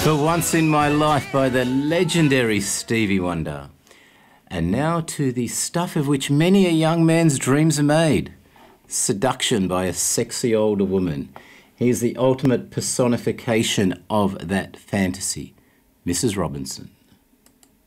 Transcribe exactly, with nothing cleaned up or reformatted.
For Once in My Life by the legendary Stevie Wonder. And now to the stuff of which many a young man's dreams are made. Seduction by a sexy older woman. Here's the ultimate personification of that fantasy, Missus Robinson.